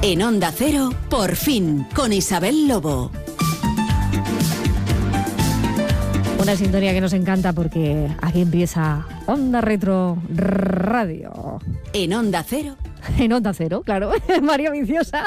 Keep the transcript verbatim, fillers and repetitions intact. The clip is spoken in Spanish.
En Onda Cero, Por fin, con Isabel Lobo. Una sintonía que nos encanta porque aquí empieza Onda Retro Radio. En Onda Cero. En Onda Cero, claro. María Viciosa.